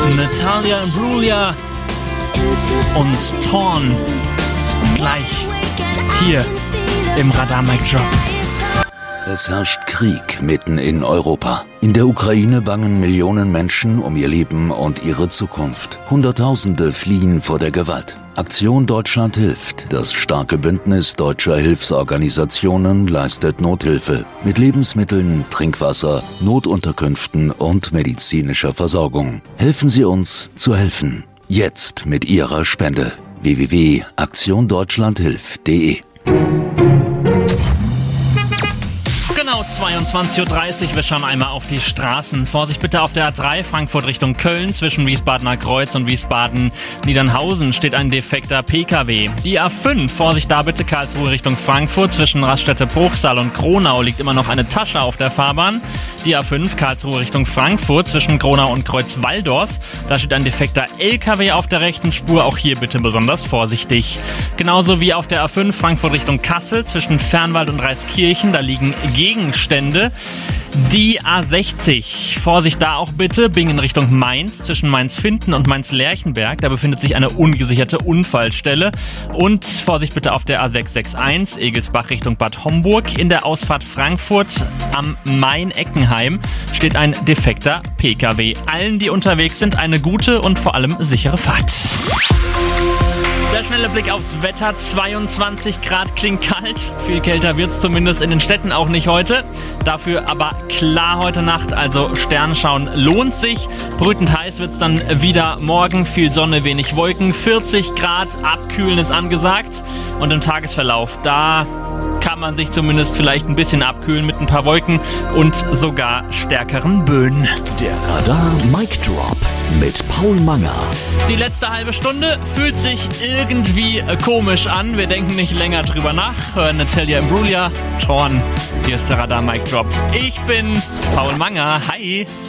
Natalia Imbruglia und Torn gleich hier im Radar Mic Drop. Es herrscht Krieg mitten in Europa. In der Ukraine bangen Millionen Menschen um ihr Leben und ihre Zukunft. Hunderttausende fliehen vor der Gewalt. Aktion Deutschland hilft. Das starke Bündnis deutscher Hilfsorganisationen leistet Nothilfe mit Lebensmitteln, Trinkwasser, Notunterkünften und medizinischer Versorgung. Helfen Sie uns zu helfen. Jetzt mit Ihrer Spende. www.aktiondeutschlandhilft.de. Genau, 22.30 Uhr. Wir schauen einmal auf die Straßen. Vorsicht bitte auf der A3 Frankfurt Richtung Köln. Zwischen Wiesbadener Kreuz und Wiesbaden-Niedernhausen steht ein defekter PKW. Die A5, Vorsicht da bitte, Karlsruhe Richtung Frankfurt. Zwischen Raststätte-Bruchsal und Kronau liegt immer noch eine Tasche auf der Fahrbahn. Die A5, Karlsruhe Richtung Frankfurt. Zwischen Kronau und Kreuz-Walldorf. Da steht ein defekter LKW auf der rechten Spur. Auch hier bitte besonders vorsichtig. Genauso wie auf der A5 Frankfurt Richtung Kassel. Zwischen Fernwald und Reiskirchen. Da liegen Gegenstände. Die A60, Vorsicht da auch bitte, Bingen Richtung Mainz, zwischen Mainz-Finden und Mainz-Lerchenberg, da befindet sich eine ungesicherte Unfallstelle. Und Vorsicht bitte auf der A661, Egelsbach Richtung Bad Homburg, in der Ausfahrt Frankfurt am Main-Eckenheim steht ein defekter PKW. Allen, die unterwegs sind, eine gute und vor allem sichere Fahrt. Der schnelle Blick aufs Wetter, 22 Grad klingt kalt, viel kälter wird's zumindest in den Städten auch nicht heute. Dafür aber klar heute Nacht, also Sternenschauen lohnt sich. Brütend heiß wird's dann wieder morgen, viel Sonne, wenig Wolken, 40 Grad, abkühlen ist angesagt. Und im Tagesverlauf, da kann man sich zumindest vielleicht ein bisschen abkühlen mit ein paar Wolken und sogar stärkeren Böen. Der Radar Mic Drop mit Paul Manger. Die letzte halbe Stunde fühlt sich irgendwie komisch an. Wir denken nicht länger drüber nach. Hören Natalia Imbruglia, Torn. Hier ist der Radar Mic Drop. Ich bin Paul Manger. Hi.